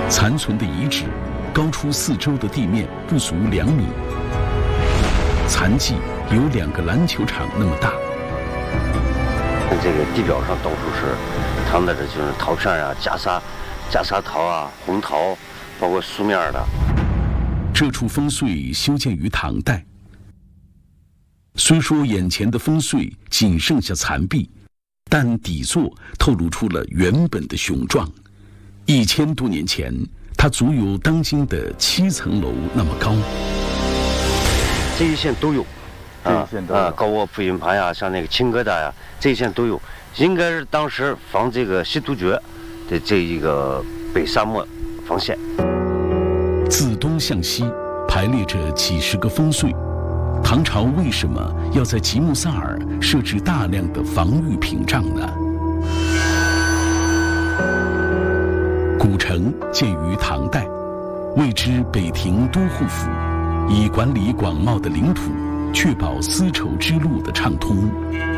残存的遗址高出四周的地面不足2米，残迹有2个篮球场那么大。 这个地表上到处是唐代的就是陶片啊、袈裟陶啊、红陶，包括素面的。 这处烽燧修建于唐代，虽说眼前的烽燧仅剩下残壁，但底座透露出了原本的雄壮。1000多年前，它足有当今的7层楼那么高。 这一线都有，高卧铺云盘呀，像那个青疙瘩呀，这一线都有，应该是当时防这个西突厥的这一个北沙漠防线。 自东向西排列着几十个烽燧，唐朝为什么要在吉木萨尔设置大量的防御屏障呢？古城建于唐代，谓之北庭都护府，以管理广袤的领土，确保丝绸之路的畅通。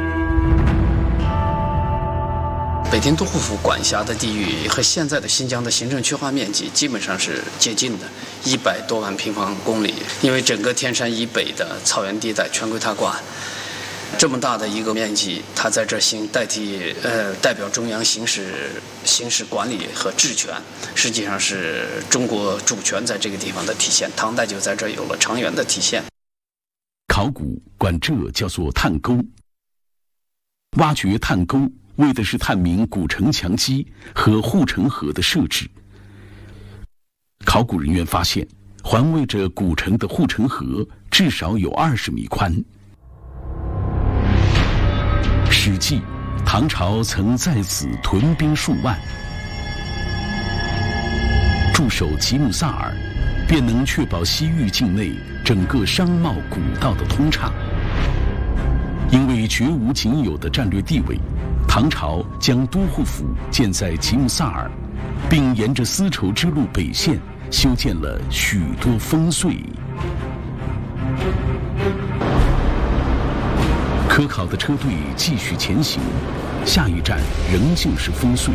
北庭都护府管辖的地域和现在的新疆的行政区划面积基本上是接近的，100多万平方公里。因为整个天山以北的草原地带全归它管，这么大的一个面积，它在这代表中央行使管理和治权，实际上是中国主权在这个地方的体现。唐代就在这有了长远的体现。 考古管这叫做探沟，挖掘探沟为的是探明古城墙基和护城河的设置。考古人员发现，环卫着古城的护城河至少有20米宽。《史记》唐朝曾在此屯兵数万，驻守吉木萨尔，便能确保西域境内整个商贸古道的通畅。因为绝无仅有的战略地位，唐朝将都护府建在吉木萨尔，并沿着丝绸之路北线修建了许多烽燧。科考的车队继续前行，下一站仍旧是烽燧。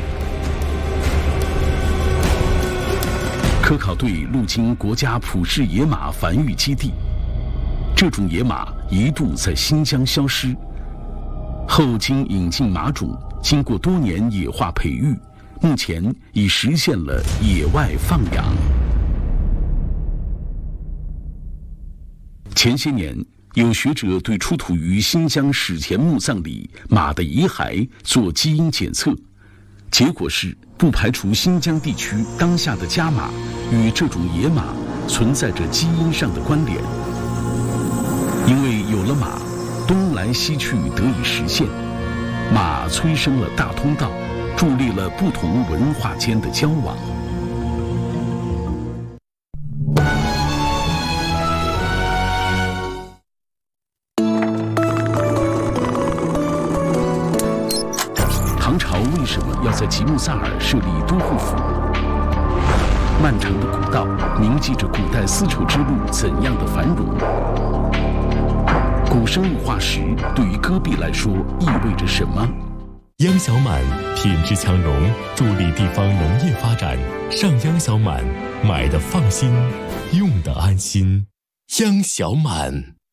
科考队路经国家普氏野马繁育基地，这种野马一度在新疆消失，后经引进马种，经过多年野化培育，目前已实现了野外放养。前些年，有学者对出土于新疆史前墓葬里马的遗骸做基因检测，结果是不排除新疆地区当下的家马与这种野马存在着基因上的关联。因为有了马，东来西去得以实现，马催生了大通道，助力了不同文化间的交往。唐朝为什么要在吉木萨尔设立都护府？漫长的古道铭记着古代丝绸之路怎样的繁荣。古生物化石对于戈壁来说意味着什么？ 央小满品质强融，助力地方农业发展。上央小满，买的放心，用的安心。央小满。